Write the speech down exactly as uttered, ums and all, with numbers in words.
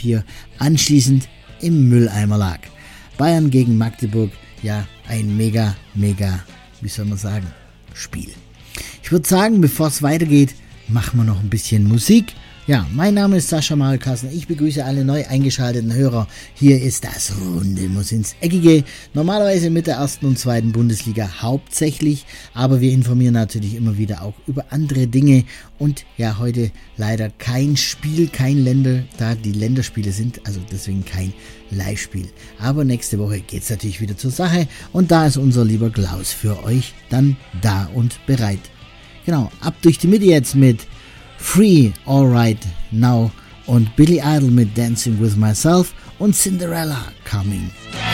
vier anschließend im Mülleimer lag. Bayern gegen Magdeburg, ja, ein mega, mega, wie soll man sagen, Spiel. Ich würde sagen, bevor es weitergeht, machen wir noch ein bisschen Musik. Ja, mein Name ist Sascha Malkasten. Ich begrüße alle neu eingeschalteten Hörer. Hier ist das Runde muss ins Eckige. Normalerweise mit der ersten und zweiten Bundesliga hauptsächlich, aber wir informieren natürlich immer wieder auch über andere Dinge. Und ja, heute leider kein Spiel, kein Länder, da die Länderspiele sind, also deswegen kein Live-Spiel. Aber nächste Woche geht es natürlich wieder zur Sache und da ist unser lieber Klaus für euch dann da und bereit. Genau, ab durch die Mitte jetzt mit Free, Alright Now und Billy Idol mit Dancing With Myself und Cinderella Coming.